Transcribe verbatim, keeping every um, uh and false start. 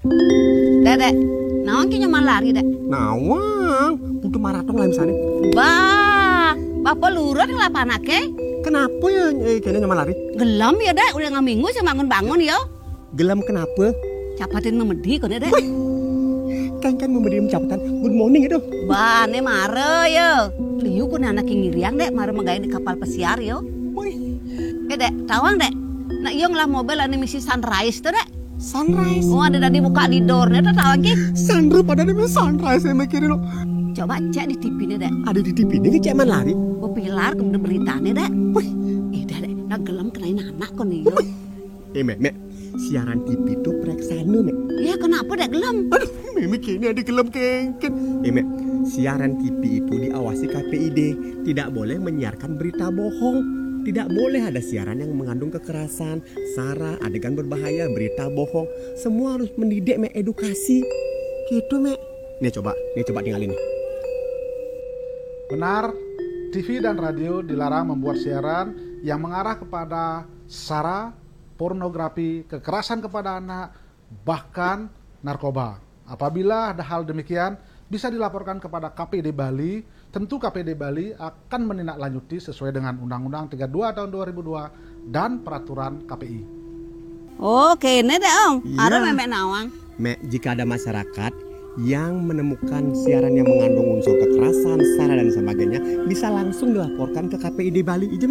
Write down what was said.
Dek, dek, nawang ki nyaman lari, dek. Nawang, butuh maraton lah misalnya. Bah, bapak lurut ngapa anake? Kenapa ya eh, kayaknya nyaman lari? Gelam ya, dek. Udah ngaminggu saya bangun-bangun ya. Gelam kenapa? Capatin memedi kok, dek. Kan kan memberi capatan good morning itu. Bah, ne mare ya. Liu kun anak yang ngiriang, dek. Mare menggaya di kapal pesiar ya. Wih, Eh, dek, tawang, dek. Nah, iya ngelah mobil ane misi sunrise tuh, dek. sunrise. Oh, ada tadi buka di doornya tuh tawang ki. Sandro pada nih sunrise saya mikirin lo. Coba cek di T V nih, dek. Ada di T V ini cek man lari. Oh, pilar kemudian beritanya, dek. Wih, Eh, dek, dek. Nah, gelam kenain anak kok nih, yo. eh mek, mek, siaran T V itu pereksana mek. Ya, kenapa, dek, gelam? Aduh, Mimi kini ada gelam kengken. Eh mek, siaran T V itu diawasi K P I D. Tidak boleh menyiarkan berita bohong. Tidak boleh ada siaran yang mengandung kekerasan, sara, adegan berbahaya, berita bohong. Semua harus mendidik mek, edukasi. Gitu mek. Nih coba, nih coba tinggalin nih. Benar, T V dan radio dilarang membuat siaran yang mengarah kepada sara, pornografi, kekerasan kepada anak, bahkan narkoba. Apabila ada hal demikian, bisa dilaporkan kepada K P D Bali. Tentu K P D Bali akan menindaklanjuti sesuai dengan Undang-Undang tiga puluh dua tahun dua ribu dua dan peraturan K P I. Oke, ini deh om. Iya. Ada memek nawang. Mek, jika ada masyarakat yang menemukan siaran yang mengandung unsur kekerasan, sara dan sebagainya, bisa langsung dilaporkan ke K P I D Bali. Ijen,